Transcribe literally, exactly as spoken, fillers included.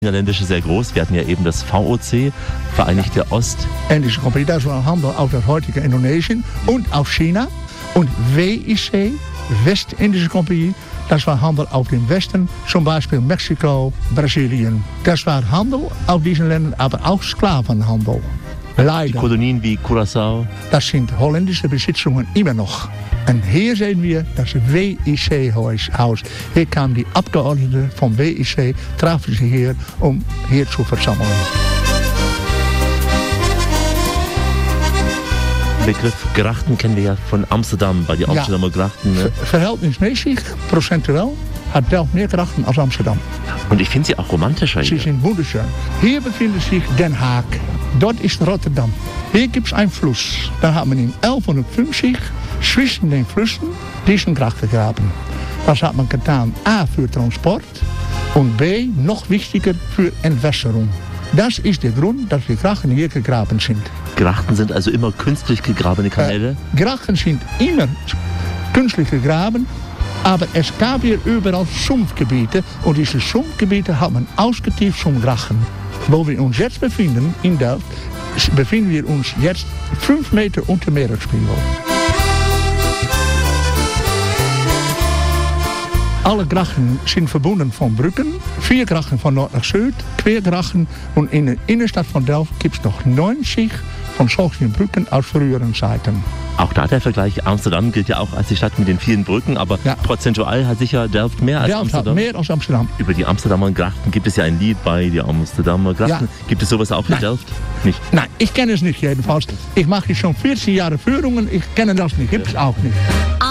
Niederländische sehr groß. Wir hatten ja eben das V O C, Vereinigte Ost. Indische Compagnie, das war Handel auf das heutige Indonesien und auf China. Und W I C, Westindische Compagnie, das war Handel auf dem Westen, zum Beispiel Mexiko, Brasilien. Das war Handel auf diesen Ländern, aber auch Sklavenhandel. Leider. Die Kolonien wie Curaçao. Das sind holländische Besitzungen immer noch. Und hier sehen wir das W I C-Haus. Hier kamen die Abgeordneten vom W I C, trafen sich hier, um hier zu versammeln. Den Begriff Grachten kennen wir ja von Amsterdam, bei den Amsterdamer ja. Grachten. Ne? Verhältnismäßig, prozentuell, hat Delft mehr Grachten als Amsterdam. Und ich finde sie auch romantischer Sie hier. sind wunderschön. Hier befindet sich Den Haag. Dort ist Rotterdam. Hier gibt es einen Fluss. Dann hat man in elfhonderdfünfzig zwischen den Flüssen diesen Gracht gegraben. Das hat man getan, A, für Transport und B, noch wichtiger, für Entwässerung. Das ist der Grund, dass die Grachten hier gegraben sind. Grachten sind also immer künstlich gegrabene Kanäle? Äh, Grachten sind immer künstlich gegraben, aber es gab hier überall Sumpfgebiete und diese Sumpfgebiete hat man ausgetieft zum Grachten. Wo wir uns jetzt befinden, in Delft, befinden wir uns jetzt fünf Meter unter Meeresspiegel. Alle Grachten sind verbunden von Brücken, vier Grachten von Nord nach Süd, Quergrachten und in der Innenstadt von Delft gibt es noch neunzig von solchen Brücken aus früheren Zeiten. Auch da der Vergleich, Amsterdam gilt ja auch als die Stadt mit den vielen Brücken, aber ja. prozentual hat sicher Delft mehr als Delft Amsterdam. Hat mehr als Amsterdam. Über die Amsterdamer Grachten gibt es ja ein Lied bei die Amsterdamer Grachten. Ja. Gibt es sowas auch für Nein. Delft? Nicht? Nein, ich kenne es nicht jedenfalls. Ich mache schon vierzehn Jahre Führungen, ich kenne das nicht, gibt es auch nicht.